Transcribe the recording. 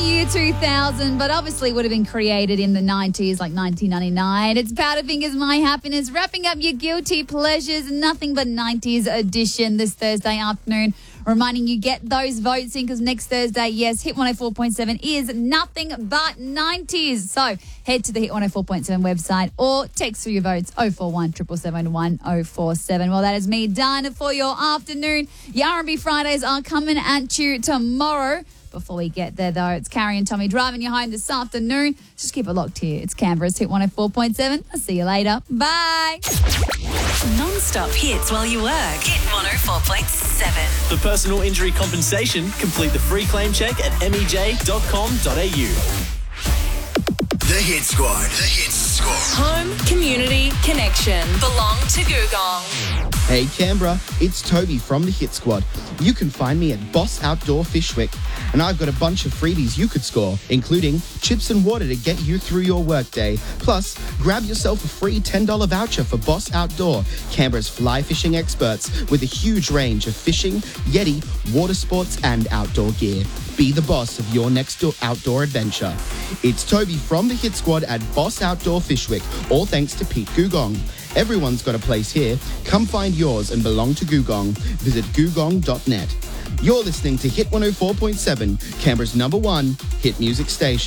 year 2000, but obviously would have been created in the 90s, like 1999. It's Powderfinger's My Happiness, wrapping up your guilty pleasures, nothing but 90s edition this Thursday afternoon. Reminding you, get those votes in because next Thursday, yes, Hit 104.7 is nothing but 90s. So head to the Hit 104.7 website or text through your votes 041 777 1047. Well, that is me done for your afternoon. Your R&B Fridays are coming at you tomorrow. Before we get there, though, it's Carrie and Tommy driving you home this afternoon. Just keep it locked here. It's Canberra's Hit 104.7. I'll see you later. Bye. Non-stop hits while you work. Hit 104.7. For personal injury compensation, complete the free claim check at mej.com.au. The Hit Squad. The Hit Squad. Home, community, connection. Belong to Googong. Hey Canberra, it's Toby from the Hit Squad. You can find me at Boss Outdoor Fishwick, and I've got a bunch of freebies you could score, including chips and water to get you through your workday. Plus, grab yourself a free $10 voucher for Boss Outdoor, Canberra's fly fishing experts with a huge range of fishing, yeti, water sports and outdoor gear. Be the boss of your next outdoor adventure. It's Toby from the Hit Squad at Boss Outdoor Fishwick, all thanks to Pete Googong. Everyone's got a place here. Come find yours and belong to Googong. Visit googong.net. You're listening to Hit 104.7, Canberra's #1 hit music station.